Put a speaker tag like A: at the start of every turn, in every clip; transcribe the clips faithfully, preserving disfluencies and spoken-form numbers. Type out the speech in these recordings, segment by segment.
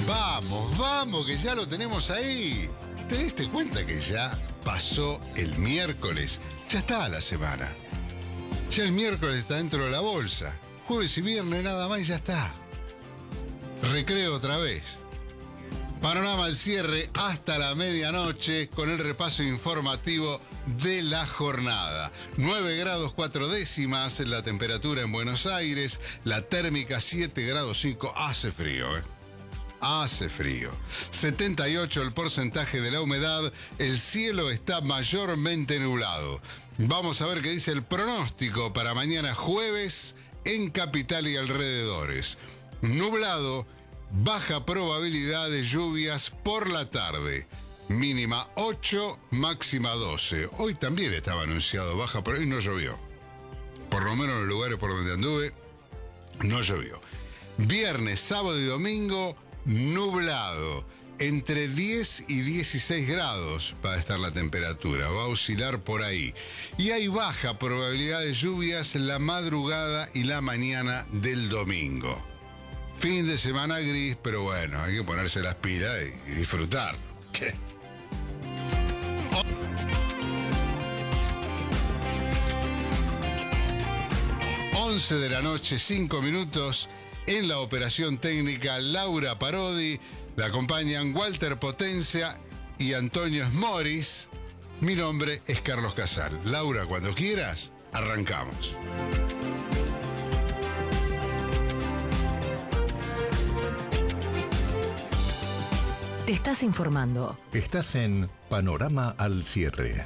A: Vamos, vamos, que ya lo tenemos ahí. ¿Te diste cuenta que ya pasó el miércoles? Ya está la semana. Ya el miércoles está dentro de la bolsa. Jueves y viernes nada más y ya está. Recreo otra vez. Panorama al cierre hasta la medianoche con el repaso informativo de la jornada. nueve grados cuatro décimas la temperatura en Buenos Aires, la térmica siete grados cinco. Hace frío, ¿eh? Hace frío. setenta y ocho el porcentaje de la humedad, el cielo está mayormente nublado. Vamos a ver qué dice el pronóstico para mañana jueves en Capital y alrededores. Nublado, baja probabilidad de lluvias por la tarde. Mínima ocho, máxima doce. Hoy también estaba anunciado baja, pero hoy no llovió. Por lo menos en los lugares por donde anduve, no llovió. Viernes, sábado y domingo, nublado. Entre diez y dieciséis grados va a estar la temperatura, va a oscilar por ahí. Y hay baja probabilidad de lluvias la madrugada y la mañana del domingo. Fin de semana gris, pero bueno, hay que ponerse las pilas y disfrutar. ¿Qué? once de la noche, cinco minutos, en la operación técnica Laura Parodi, la acompañan Walter Potencia y Antonio Smoris. Mi nombre es Carlos Casal. Laura, cuando quieras, arrancamos.
B: Te estás informando.
C: Estás en Panorama al cierre.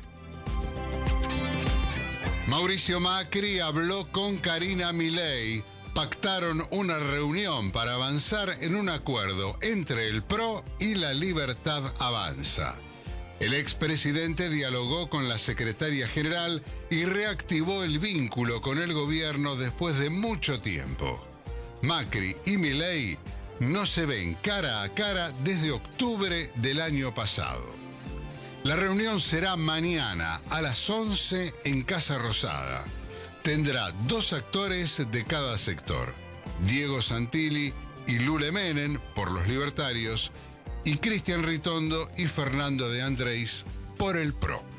A: Mauricio Macri habló con Karina Milei. Pactaron una reunión para avanzar en un acuerdo entre el P R O y la Libertad Avanza. El expresidente dialogó con la secretaria general y reactivó el vínculo con el gobierno después de mucho tiempo. Macri y Milei no se ven cara a cara desde octubre del año pasado. La reunión será mañana a las once en Casa Rosada. Tendrá dos actores de cada sector, Diego Santilli y Lule Menem por los libertarios y Cristian Ritondo y Fernando de Andrés por el P R O.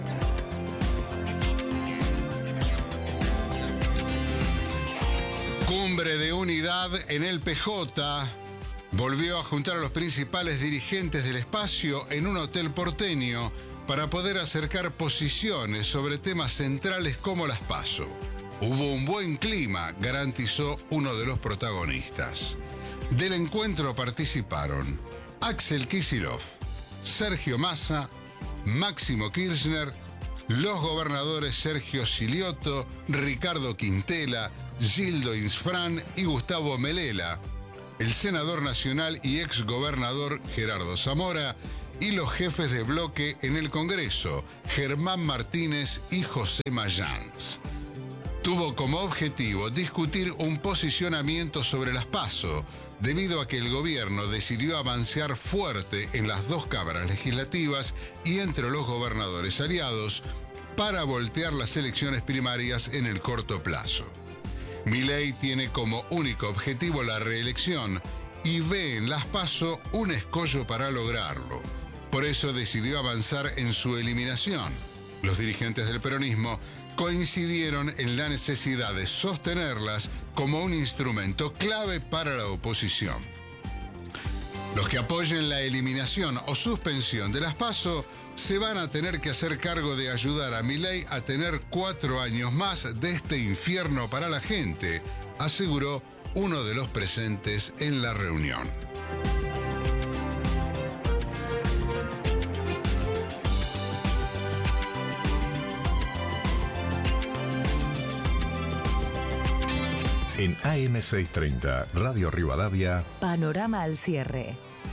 A: Cumbre de unidad en el P J. Volvió a juntar a los principales dirigentes del espacio en un hotel porteño para poder acercar posiciones sobre temas centrales como las PASO. Hubo un buen clima, garantizó uno de los protagonistas. Del encuentro participaron Axel Kicillof, Sergio Massa, Máximo Kirchner, los gobernadores Sergio Silioto, Ricardo Quintela, Gildo Insfrán y Gustavo Melela, el senador nacional y exgobernador Gerardo Zamora, y los jefes de bloque en el Congreso, Germán Martínez y José Mayans. Tuvo como objetivo discutir un posicionamiento sobre las PASO, debido a que el gobierno decidió avanzar fuerte en las dos cámaras legislativas y entre los gobernadores aliados para voltear las elecciones primarias en el corto plazo. Milei tiene como único objetivo la reelección y ve en las PASO un escollo para lograrlo. Por eso decidió avanzar en su eliminación. Los dirigentes del peronismo coincidieron en la necesidad de sostenerlas como un instrumento clave para la oposición. Los que apoyen la eliminación o suspensión de las PASO se van a tener que hacer cargo de ayudar a Milei a tener cuatro años más de este infierno para la gente, aseguró uno de los presentes en la reunión.
C: En A M seiscientos treinta, Radio Rivadavia,
B: Panorama al cierre.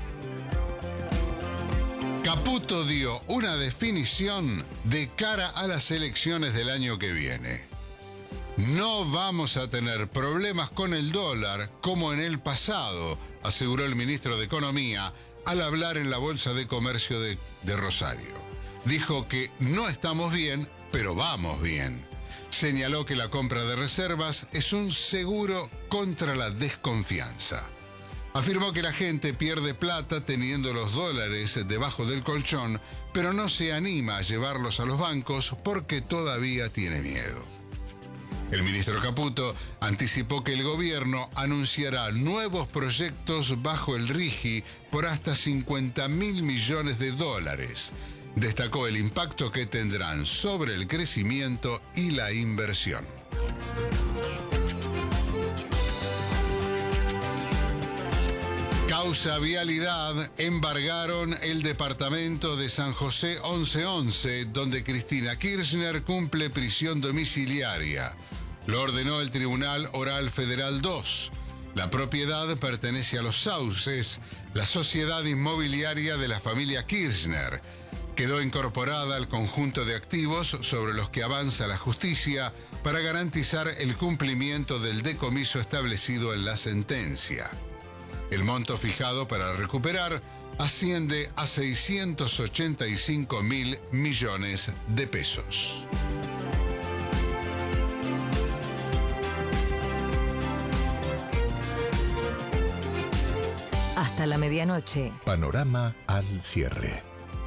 A: Caputo dio una definición de cara a las elecciones del año que viene. No vamos a tener problemas con el dólar como en el pasado, aseguró el ministro de Economía al hablar en la Bolsa de Comercio de, de Rosario. Dijo que no estamos bien, pero vamos bien. Señaló que la compra de reservas es un seguro contra la desconfianza. Afirmó que la gente pierde plata teniendo los dólares debajo del colchón, pero no se anima a llevarlos a los bancos porque todavía tiene miedo. El ministro Caputo anticipó que el gobierno anunciará nuevos proyectos bajo el RIGI por hasta cincuenta mil millones de dólares. Destacó el impacto que tendrán sobre el crecimiento y la inversión. Causa vialidad, embargaron el departamento de San José once once, donde Cristina Kirchner cumple prisión domiciliaria. Lo ordenó el Tribunal Oral Federal dos. La propiedad pertenece a Los Sauces, la sociedad inmobiliaria de la familia Kirchner. Quedó incorporada al conjunto de activos sobre los que avanza la justicia para garantizar el cumplimiento del decomiso establecido en la sentencia. El monto fijado para recuperar asciende a seiscientos ochenta y cinco mil millones de pesos.
B: Hasta la medianoche.
C: Panorama al cierre.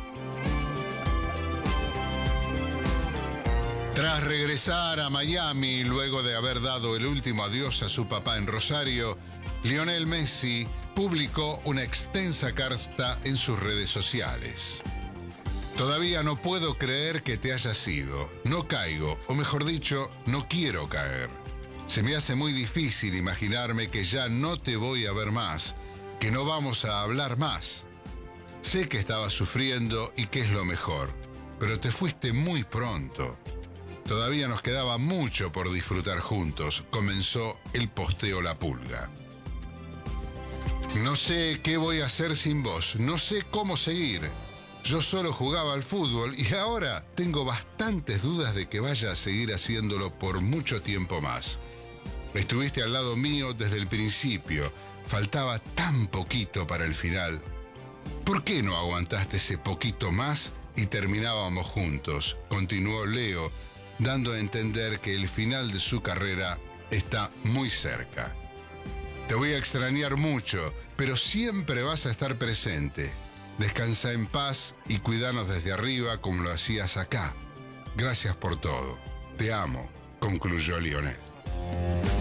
A: Tras regresar a Miami, luego de haber dado el último adiós a su papá en Rosario, Lionel Messi publicó una extensa carta en sus redes sociales. Todavía no puedo creer que te hayas ido. No caigo, o mejor dicho, no quiero caer. Se me hace muy difícil imaginarme que ya no te voy a ver más, que no vamos a hablar más. Sé que estabas sufriendo y que es lo mejor, pero te fuiste muy pronto. Todavía nos quedaba mucho por disfrutar juntos, comenzó el posteo La Pulga. No sé qué voy a hacer sin vos, no sé cómo seguir. Yo solo jugaba al fútbol y ahora tengo bastantes dudas de que vaya a seguir haciéndolo por mucho tiempo más. Estuviste al lado mío desde el principio, faltaba tan poquito para el final. ¿Por qué no aguantaste ese poquito más y terminábamos juntos? Continuó Leo, dando a entender que el final de su carrera está muy cerca. Te voy a extrañar mucho, pero siempre vas a estar presente. Descansa en paz y cuidanos desde arriba como lo hacías acá. Gracias por todo. Te amo, concluyó Lionel.